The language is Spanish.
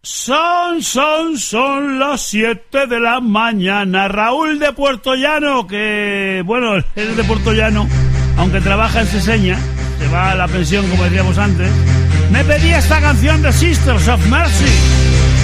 Son las 7 de la mañana. Raúl de Puerto Llano, que, bueno, es de Puerto Llano, aunque trabaja en Seseña, se va a la pensión, como decíamos antes, me pedía esta canción de Sisters of Mercy.